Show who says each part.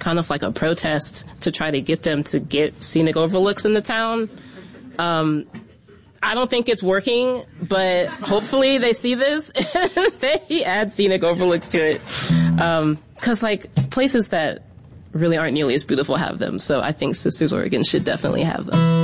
Speaker 1: kind of like a protest to try to get them to get scenic overlooks in the town. I don't think it's working, but hopefully they see this and they add scenic overlooks to it. 'Cause like places that really aren't nearly as beautiful have them. So I think Sisters Oregon should definitely have them.